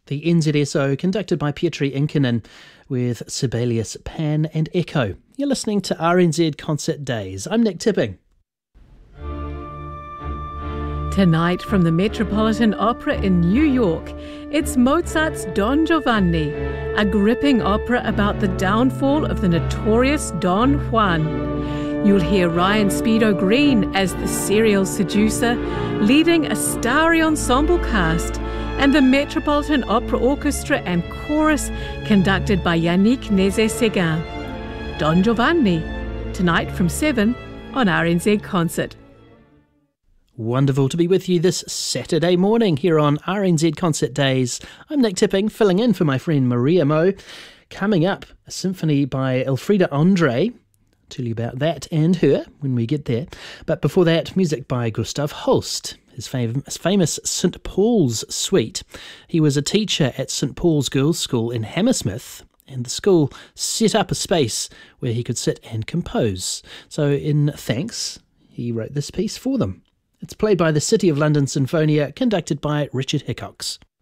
The NZSO, conducted by Pietri Inkinen, with Sibelius, Pan and Echo. You're listening to RNZ Concert Days. I'm Nick Tipping. Tonight from the Metropolitan Opera in New York, it's Mozart's Don Giovanni, a gripping opera about the downfall of the notorious Don Juan. You'll hear Ryan Speedo Green as the serial seducer, leading a starry ensemble cast, and the Metropolitan Opera Orchestra and Chorus, conducted by Yannick Nézet-Séguin. Don Giovanni, tonight from 7 on RNZ Concert. Wonderful to be with you this Saturday morning here on RNZ Concert Days. I'm Nick Tipping, filling in for my friend Maria Mo. Coming up, a symphony by Elfriede André. Tell you about that and her when we get there. But before that, music by Gustav Holst, his famous St Paul's Suite. He was a teacher at St Paul's Girls' School in Hammersmith, and the school set up a space where he could sit and compose. So in thanks, he wrote this piece for them. It's played by the City of London Sinfonia, conducted by Richard Hickox.